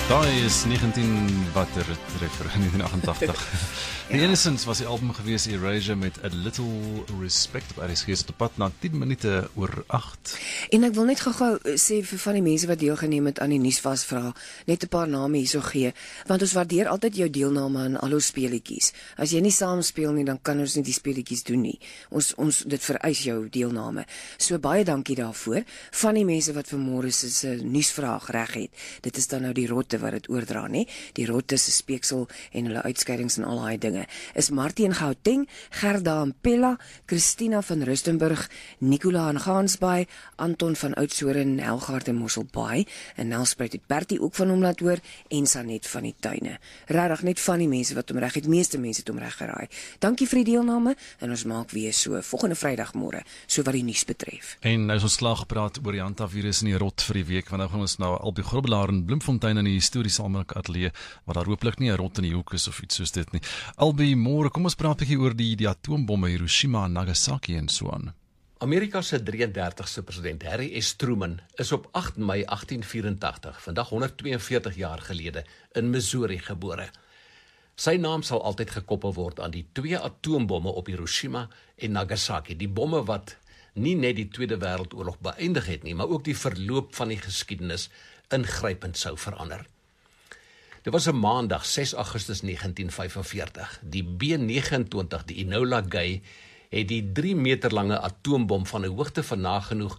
Daai is 19 watter treffer, 1988. The Innocents was die album gewees, Erasure, met A Little Respect op RSG se pad na 10 minute oor 8. En ek wil net gou sê vir van die mense wat deelgeneem het aan die nuusvas vra, net 'n paar name hierso gee, want ons waardeer altyd jou deelname aan al ons speletjies. As jy nie saam speel nie, dan kan ons nie die speletjies doen nie. Ons dit vereis jou deelname. So baie dankie daarvoor. Van die mense wat vanmôre se nuusvraag reg het. Dit is dan nou die rotte wat dit oordra, nê? Die rotte se speeksel en hulle uitskeidings en al daai dinge. Is Martie in Gauteng, Gerda in Pella, Christina van Rustenburg, Nicola in Gansbaai, Anton van Oudtshoorn, Helgaard in Mosselbaai, en Nelspruit het Bertie ook van hom laat hoor, en Sanet van die tuine. Regtig net van die mense wat hom reg het, meeste mense het hom reg geraai. Dankie vir die deelname, en ons maak weer so volgende Vrydagmôre, so wat die nuus betref. En nou is ons klaar gepraat oor die Hantavirus in die rot vir die week, want nou gaan ons nou Albie Grobbelaar in Bloemfontein in die historiese Almanak Ateljee, waar daar hooplik nie 'n rot in die hoek is of iets soos dit nie. Albie, môre, kom ons praat 'n bietjie oor die atoombomme Hiroshima en Nagasaki en so aan. Amerika se 33ste president Harry S. Truman is op 8 Mei 1884, vandag 142 jaar gelede, in Missouri gebore. Sy naam sal altyd gekoppel word aan die 2 atoombomme op Hiroshima en Nagasaki, die bomme wat nie net die Tweede Wêreldoorlog beëindig het nie, maar ook die verloop van die geskiedenis ingrypend sou verander. Dit was 'n maandag, 6 Augustus 1945. Die B-29, die Enola Gay, het die 3 meter lange atoombom van 'n hoogte van nagenoeg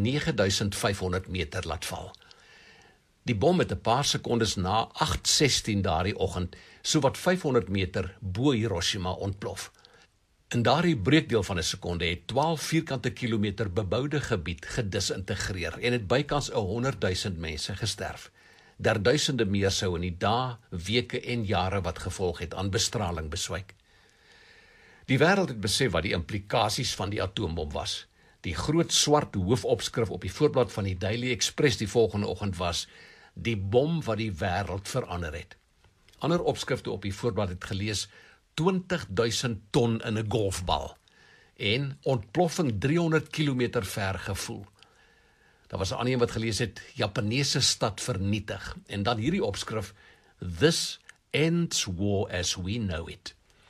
9500 meter laat val. Die bom het 'n paar sekondes na 8:16 daardie oggend sowat 500 meter bo Hiroshima ontplof. In daardie breekdeel van 'n sekonde het 12 vierkante kilometer beboude gebied gedisintegreer en het bykans 100,000 mense gesterf. Duisende meer sou in die dae, weke en jare wat gevolg het aan bestraling beswyk. Die wêreld het besef wat die implikasies van die atoombom was. Die groot swart hoofopskrif op die voorblad van die Daily Express die volgende oggend was: die bom wat die wêreld verander het. Ander opskrifte op die voorblad het gelees: 20,000 ton in 'n golfbal en ontploffing 300 kilometer ver gevoel. Daar was 'n ander een wat gelees het: Japaneese stad vernietig, en dan hierdie opskrif: This ends war as we know it.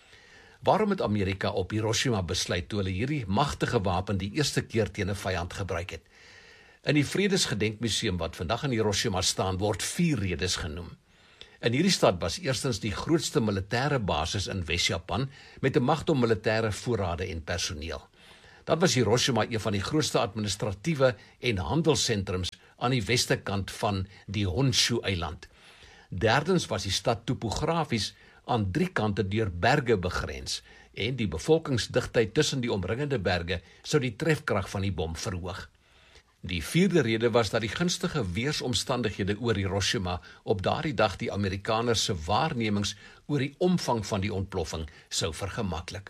Waarom het Amerika op Hiroshima besluit toe hulle hierdie magtige wapen die eerste keer teen 'n vyand gebruik het? In die Vredesgedenkmuseum wat vandag in Hiroshima staan, word 4 redes genoem. In hierdie stad was eerstens die grootste militêre basis in Wes-Japan met 'n magdom militêre voorrade en personeel. Dat was Hiroshima een van die grootste administratiewe en handelssentrums aan die weste kant van die Honshu-eiland. Derdens was die stad topografies aan 3 kante deur berge begrens en die bevolkingsdigtheid tussen die omringende berge sou die trefkrag van die bom verhoog. Die 4de rede was dat die gunstige weersomstandighede oor Hiroshima op daardie dag die Amerikaners se waarnemings oor die omvang van die ontploffing sou vergemaklik.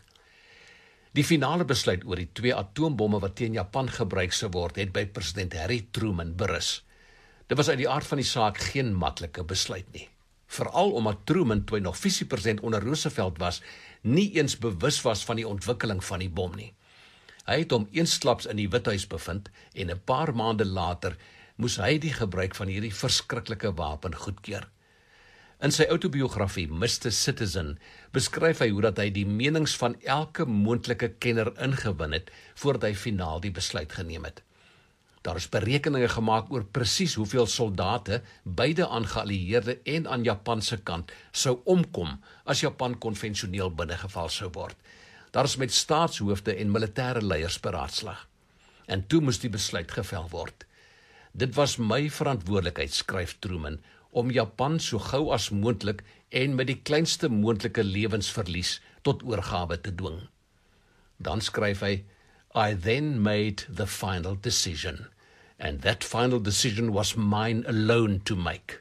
Die finale besluit oor die 2 atoombomme wat teen Japan gebruik sou word, het by president Harry Truman berus. Dit was uit die aard van die saak geen maklike besluit nie. Veral omdat Truman, toe hy nog visiepresident onder Roosevelt was, nie eens bewus was van die ontwikkeling van die bom nie. Hy het hom eensklaps in die Withuis bevind en 'n paar maande later moes hy die gebruik van hierdie verskriklike wapen goedkeur. In sy autobiografie, Mr. Citizen, beskryf hy hoe dat hy die menings van elke moontlike kenner ingewin het voordat hy finaal die besluit geneem het. Daar is berekeninge gemaak oor presies hoeveel soldate, beide aan geallieerde en aan Japan se kant, sou omkom as Japan konvensioneel binnegeval sou word. Daar is met staatshoofde en militêre leiers beraadslag. En toe moes die besluit gevel word. Dit was my verantwoordelikheid, skryf Truman, om Japan so gou as moontlik en met die kleinste moontlike lewensverlies tot oorgawe te dwing. Dan skryf hy: I then made the final decision, and that final decision was mine alone to make.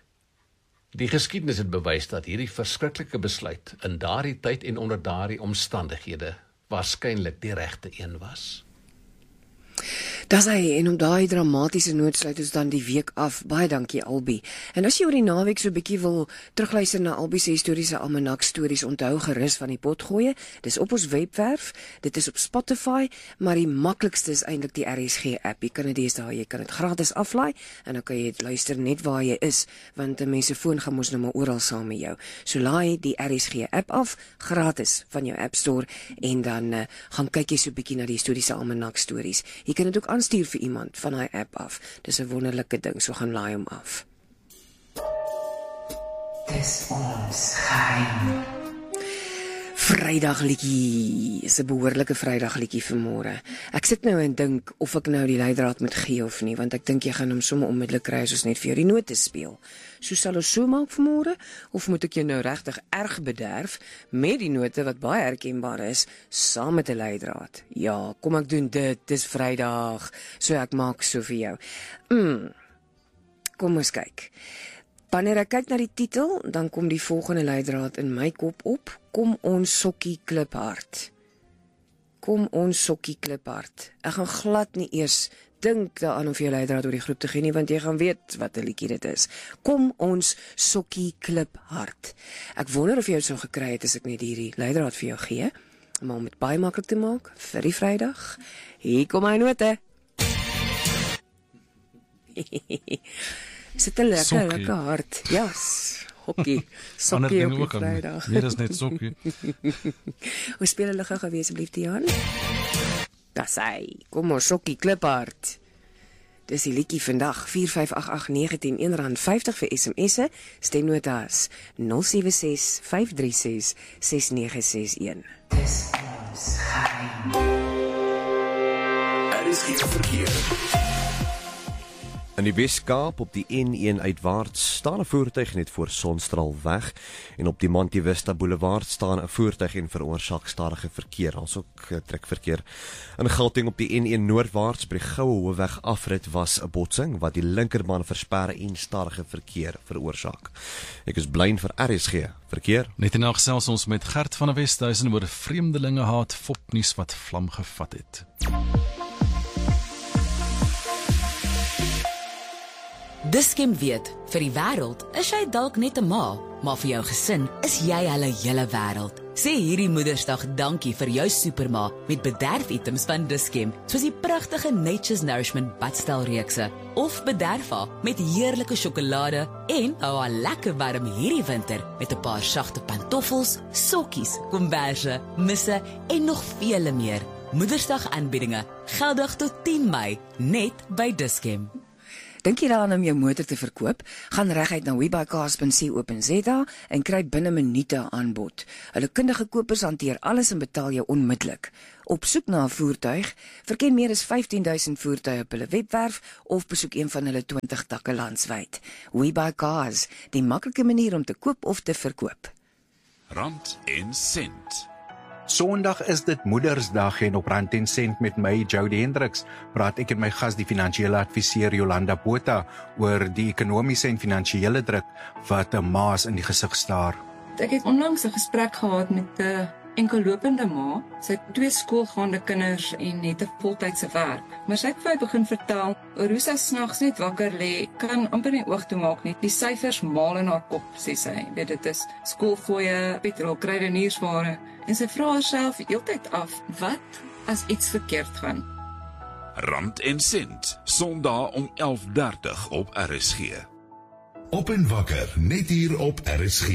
Die geskiedenis het bewys dat hierdie verskriklike besluit in daardie tyd en onder daardie omstandighede waarskynlik die regte een was. Dis hy, en om daai dramatiese noot sluit ons dan die week af. Baie dankie Albie. En as jy oor die naweek so 'n bietjie wil terugluister na Albie se historiese almanak stories, onthou gerus van die pot gooi. Dis op ons webwerf, dit is op Spotify, maar die maklikste is eintlik die RSG app. Jy kan dit deesdae, jy kan dit gratis aflaai en dan kan jy dit luister net waar jy is, want mense foon gaan mos nou maar oral saam met jou. So laai die RSG app af, gratis van jou App Store, en dan gaan kyk jy so 'n bietjie na die historiese almanak stories. Jy kan dit ook aanstuur vir iemand van hy app af. Dis 'n wonderlike ding, so gaan laai hom af. Dis ons geheim. Vrydagliedjie is 'n behoorlike Vrydagliedjie vir môre. Ek sit nou en dink of ek nou die leidraad moet gee of nie, want ek dink jy gaan hom sommer onmiddellik kry as ons net vir jou die note speel. So sal ons so maak vir môre, of moet ek jou nou regtig erg bederf met die note wat baie herkenbaar is, saam met 'n leidraad? Ja, kom ek doen dit, dis Vrydag, so ek maak so vir jou. Kom ons kyk. Wanneer ek kyk na die titel, dan kom die volgende leidraad in my kop op. Kom ons sokkie kliphard. Kom ons sokkie kliphard. Ek gaan glad nie eers dink daaraan om vir jou leidraad oor die groep te gee nie, want jy gaan weet wat 'n liedjie dit is. Kom ons sokkie kliphard. Ek wonder of jy dit sou gekry het as ek net hierdie leidraad vir jou gee, maar om dit baie maklik te maak vir die Vrydag. Hier kom my note. Sit 'n lekker hart. Ja, hokkie. Sokkie op Vrydag. Nee, dis net sokkie. Hoe speel hulle gou gewees asseblief, Tiaan? Dis hy. Kom ons sokkie kliphard. Dis die liedjie vandag, 4588910 R1.50 vir SMS'e, stemnotas 076 536 6961. Dis ons geheim. Is geen verkeer. In die Wes-Kaap op die N1 uitwaarts staan 'n voertuig net voor Sonstraal weg en op die Monte Vista Boulevard staan 'n voertuig en veroorsaak stadige verkeer, alsook trekverkeer. In Gauteng op die N1 noordwaarts by die Goue Hoofweg afrit was 'n botsing wat die linkerbaan versperre en stadige verkeer veroorsaak. Ek is Blyn vir RSG verkeer. Net en gesels ons met Gert van der Westhuizen oor vreemdelinge haat fopnuus wat vlam gevat het. Dis-Chem weet, vir die wêreld is jy dalk net 'n ma, maar vir jou gesin is jy hulle hele wêreld. Sê hierdie Moedersdag dankie vir jou superma met bederfitems van Dis-Chem, soos die pragtige Nature's Nourishment badstelreekse, of bederf haar met heerlike sjokolade en hou haar lekker warm hierdie winter met 'n paar sagte pantoffels, sokkies, komberse, misse en nog vele meer. Moedersdag aanbiedinge geldig tot 10 Mei, net by Dis-Chem. Dink jy daaraan om jou motor te verkoop? Gaan reguit na webuycars.co.za en kry binne minute aanbod. Hulle kundige kopers hanteer alles en betaal jou onmiddellik. Op soek na 'n voertuig, verken meer as 15,000 voertuie op hulle webwerf of besoek een van hulle 20 takke landwyd. WeBuyCars, die maklike manier om te koop of te verkoop. Rand en sent. Sondag is dit Moedersdag en op Rand en Sent met my, Jody Hendricks, praat ek en my gas, die finansiële adviseur Jolanda Botha, oor die ekonomiese en finansiële druk wat 'n ma's in die gesig staar. Ek het onlangs 'n gesprek gehad met 'n enkellopende ma. Sy het 2 skoolgaande kinders en net 'n voltydse werk. Maar sy het vir my begin vertel oor hoe sy snags net wakker lê, kan amper nie oog toe maak nie. Die syfers maal in haar kop, sê sy. Weet dit is skoolfooie, petrol, kruideniersware. En sy vra haarself heeltyd af, wat as iets verkeerd gaan? Rand en sent, Sondag om 11:30 op RSG. Op en wakker, net hier op RSG.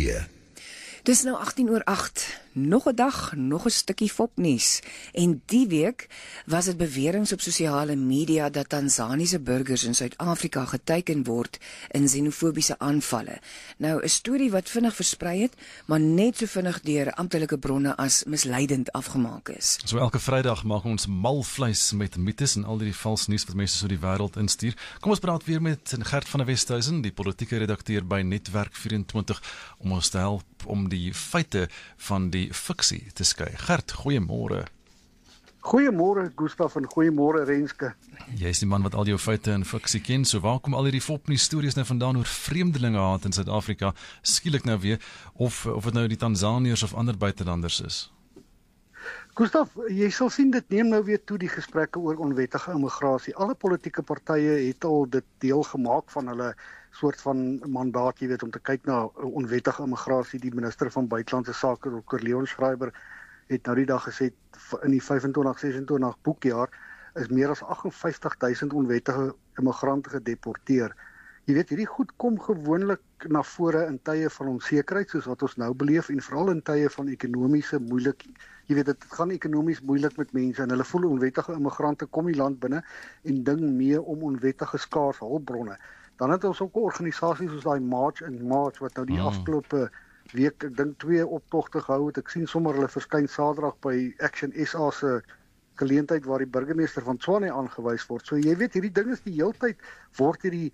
Dis nou 8:08, nog 'n dag, nog 'n stukkie fopnuus. En die week was dit beweringe op sosiale media dat Tanzaniese burgers in Suid-Afrika geteiken word in xenofobiese aanvalle. Nou 'n storie wat vinnig versprei het, maar net so vinnig deur amptelike bronne as misleidend afgemaak is. So elke Vrydag maak ons malvleis met mites en al die vals nuus wat mense so die wêreld instuur. Kom ons praat weer met Gert van der Westhuizen, die politieke redakteur by Netwerk 24, om ons te help om die feite van die fiksie te skei. Gert, goeiemôre. Goeiemôre Gustaf en goeiemôre Renske. Jy is die man wat al jou feite en fiksie ken, so waar kom al hierdie fopnuus stories nou vandaan oor vreemdelinge haat in Suid-Afrika, skielik nou weer, of dit nou die Tanzaniërs of ander buitelanders is? Gustaf, jy sal sien dit neem nou weer toe die gesprekke oor onwettige immigrasie. Alle politieke partye het al dit deel gemaak van hulle soort van mandaat, jy weet, om te kyk na onwettige immigrasie. Die minister van buitelandse sake, Dr. Leon Schreiber, het nou die dag gesê in die 25-26 boekjaar is meer as 58,000 onwettige immigrante gedeporteer. Jy weet, hierdie goed kom gewoonlik na vore in tye van onsekerheid soos wat ons nou beleef en veral in tye van ekonomiese moeilik. Jy weet, dit gaan ekonomies moeilik met mense en hulle voel onwettige immigrante kom die land binne en ding mee om onwettige skaars hulpbronne. Dan het ons ook organisasies soos daai March in March wat nou die afgelope week, ek dink 2 optogte gehou het. Ek sien sommer hulle verskyn Saterdag by Action SA se geleentheid waar die burgemeester van Tshwane aangewys word. So jy weet, hierdie ding is die heeltyd word hierdie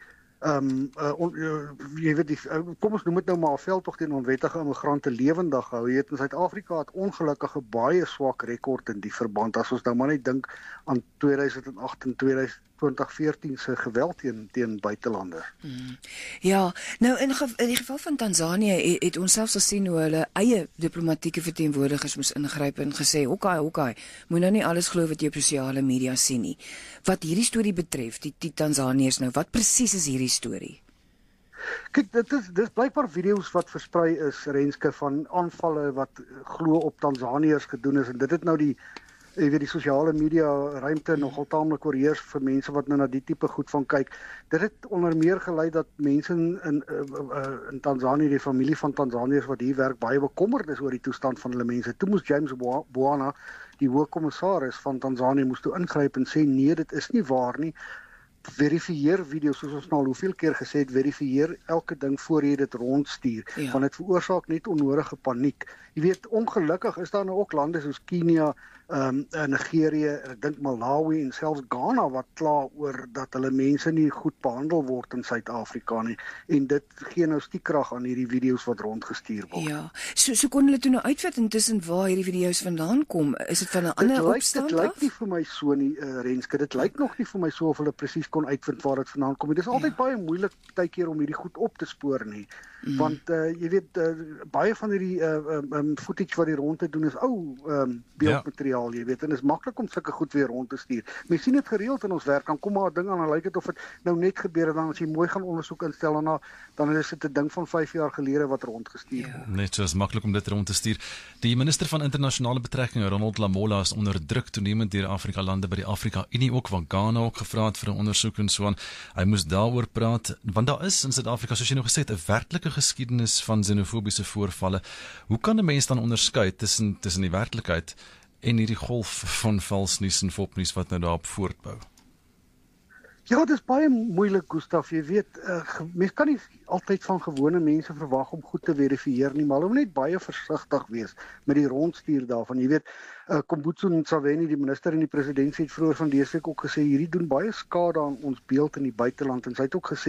jy weet, kom ons noem dit nou maar 'n veldtog teen onwettige immigrante lewendig hou. Jy weet, in Suid-Afrika het ongelukkig 'n baie swak rekord in die verband. As ons nou maar net dink aan 2008 en 2014 se geweld teen buitelanders. Ja, nou in die geval van Tanzanië het ons selfs gesien hoe hulle eie diplomatieke verteenwoordigers moes ingryp en gesê, "Oké, moet nou nie alles glo wat jy op sosiale media sien nie." Wat hierdie storie betref, die Tanzaniërs nou, wat presies is hierdie storie? Kyk, dis blykbaar video's wat versprei is, Renske, van aanvalle wat glo op Tanzaniërs gedoen is en dit het nou die sosiale media ruimte nogal taamlik oorheers vir mense wat nou na die tipe goed van kyk. Dit het onder meer gelei dat mense in Tanzanië, die familie van Tanzaniërs wat hier werk, baie bekommerd is oor die toestand van hulle mense. Toe moes James Bwana, die hoofkommissaris van Tanzanië, moes toe ingryp en sê nee, dit is nie waar nie. Verifieer video's, soos ons nou al hoeveel keer gesê het, verifieer elke ding voor jy dit rondstuur, want dit veroorsaak net onnodige paniek. Jy weet, ongelukkig is daar nou ook lande soos Kenia, Nigerië, ek dink Malawi en selfs Ghana wat kla oor dat hulle mense nie goed behandel word in Suid-Afrika nie, en dit gee nou stiekrag aan hierdie video's wat rondgestuur word. Ja, so kon hulle toe nou uitvind intussen waar hierdie video's vandaan kom. Is dit van 'n ander opstand af? Dit lyk nie vir my so nie, Renske, dit lyk nog nie vir my so of hulle presies kon uitvind waar dit vandaan kom. Dit is altyd baie moeilik partykeer om hierdie goed op te spoor nie, want jy weet, baie van hierdie footage wat die rond te doen is ou beeldmateriaal, jy weet, en is maklik om sulke goed weer rond te stuur. Mens sien dit gereeld in ons werk, dan kom maar 'n ding aan en lyk dit of dit nou net gebeur het, dan as jy mooi gaan ondersoek instel daarna, dan is dit 'n ding van 5 jaar gelede wat rondgestuur word. Net so is maklik om dit rond te stuur. Die minister van internasionale betrekkinge, Ronald Lamola, is onder druk toenemend deur Afrika lande by die Afrika Unie ook, van Ghana ook gevra het vir 'n ondersoek en so aan. Hy moes daaroor praat, want daar is in Suid-Afrika, soos jy nou gesê het, 'n werklike geskiedenis van xenofobiese voorvalle. Hoe kan 'n mens dan onderskei tussen die werklikheid en hierdie golf van valsnuus en fopnuus wat nou daarop voortbou? Ja, dit is baie moeilik, Gustaf. Jy weet, mens kan nie altyd van gewone mense verwag om goed te verifieer nie, maar hulle moet net baie versigtig wees met die rondstuur daarvan. Jy weet, Kombutso Ntshavheni, die minister en die president, het vroeër van dese week ook gesê hierdie doen baie skade aan ons beeld in die buiteland, en sy het ook gesê